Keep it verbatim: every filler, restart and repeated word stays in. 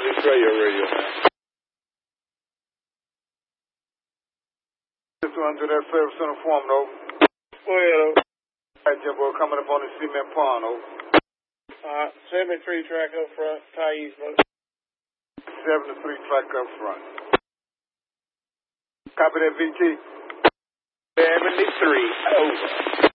seventy-three, your radio, man. two hundred, that service on the form, though. Go ahead, over. All right, Jimbo, coming up on the cement pond, over. Uh, seventy-three track up front, tie east, brother. seventy-three track up front. Copy that, V T. seventy-three, over.